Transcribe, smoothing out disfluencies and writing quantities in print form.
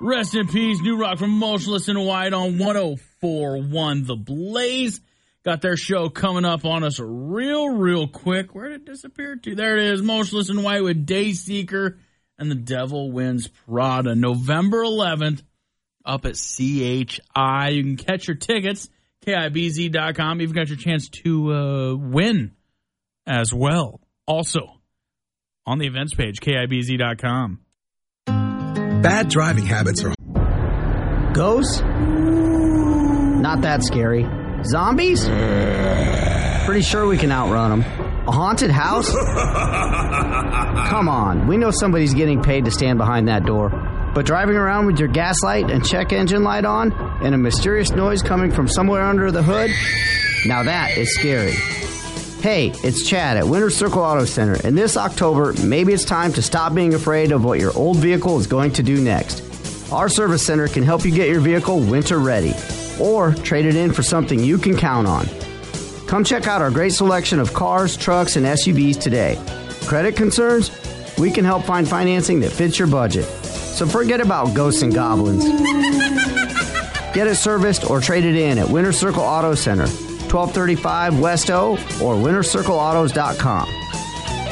Rest in peace, New Rock from Motionless in White on 104.1 The Blaze. Got their show coming up on us real quick. Where did it disappear to? There it is, Motionless in White with Dayseeker and The Devil Wins Prada. November 11th, up at CHI. You can catch your tickets, KIBZ.com. You've got your chance to win as well. Also, on the events page, KIBZ.com. Bad driving habits are... Ghosts? Not that scary. Zombies? Pretty sure we can outrun them. A haunted house? Come on, we know somebody's getting paid to stand behind that door. But driving around with your gas light and check engine light on, and a mysterious noise coming from somewhere under the hood? Now that is scary. Hey, it's Chad at Winter Circle Auto Center, and this October, maybe it's time to stop being afraid of what your old vehicle is going to do next. Our service center can help you get your vehicle winter ready, or trade it in for something you can count on. Come check out our great selection of cars, trucks, and SUVs today. Credit concerns? We can help find financing that fits your budget. So forget about ghosts and goblins. Get it serviced or trade it in at Winter Circle Auto Center, 1235 West O or wintercircleautos.com.